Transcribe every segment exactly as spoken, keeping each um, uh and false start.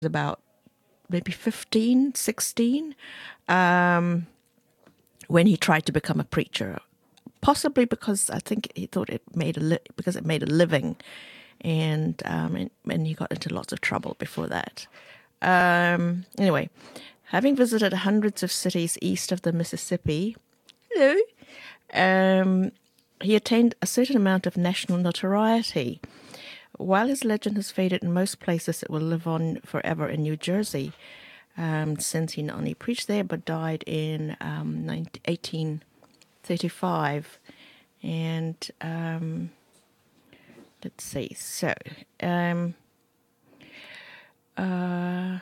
about maybe fifteen, sixteen, um, when he tried to become a preacher. Possibly because I think he thought it made a li- because it made a living, and um, and, and he got into lots of trouble before that. Um, anyway, having visited hundreds of cities east of the Mississippi, hello, um, he attained a certain amount of national notoriety. While his legend has faded in most places, it will live on forever in New Jersey, um, since he not only preached there but died in um, eighteen thirty-five. And um, let's see, so um, uh,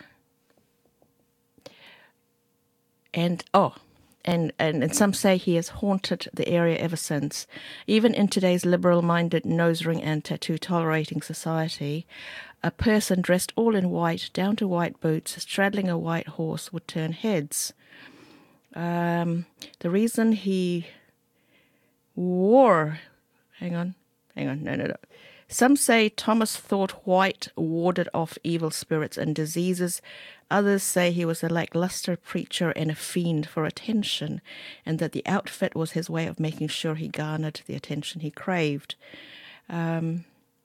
and oh, and, and and some say he has haunted the area ever since. Even in today's liberal-minded, nose-ring and tattoo-tolerating society, a person dressed all in white, down to white boots, straddling a white horse, would turn heads. Um, the reason he wore... Hang on, hang on, no, no, no. Some say Thomas thought white warded off evil spirits and diseases. Others say he was a lackluster preacher and a fiend for attention, and that the outfit was his way of making sure he garnered the attention he craved. Um,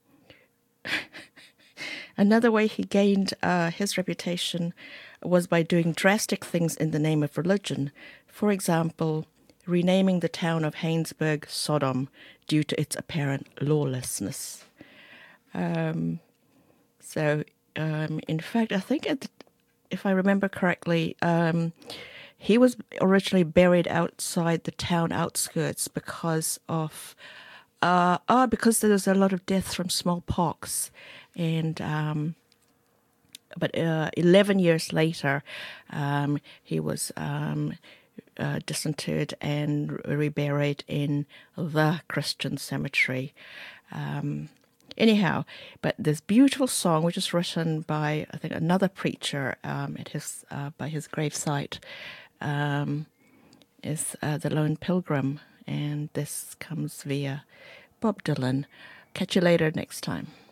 another way he gained uh, his reputation was by doing drastic things in the name of religion. For example, renaming the town of Hainesburg Sodom due to its apparent lawlessness. Um, so, um, in fact, I think, it, if I remember correctly, um, he was originally buried outside the town outskirts because of, uh, oh, because there was a lot of deaths from smallpox, and um, but uh, eleven years later, um, he was um, uh, disinterred and reburied in the Christian cemetery. Um, anyhow, but this beautiful song, which is written by, I think, another preacher um, at his uh, by his gravesite, um, is uh, The Lone Pilgrim, and this comes via Bob Dylan. Catch you later next time.